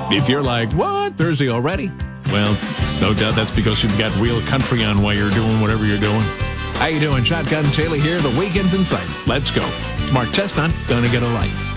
If you're like, what, Thursday already? Well, no doubt that's because you've got real country on while you're doing whatever you're doing. How you doing? Shotgun Taylor here. The weekend's in sight. Let's go. It's Mark Chestnut. Gonna get a life.